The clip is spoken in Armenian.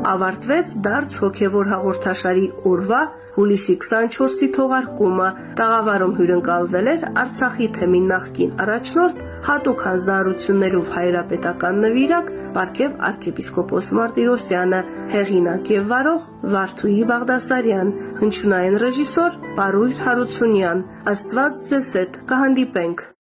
ավարտվեց դարձ հոգևոր հաղորդաշարի օրվա հուլիսի 24-ի թողարկումը։ Տաղավարում հյուրընկալվել էր Արցախի թեմի նախկին առաջնորդ, հատուկ հանձնարարություններով հայրապետական նվիրակ Պարքև arczepiskopos Martirosyan-ը, հեղինակ եւ վարող Վարդուհի Բաղդասարյան, հնչյունային ռեժիսոր Պարույր Հարությունյան։ Աստված ձեզ հետ, կհանդիպենք։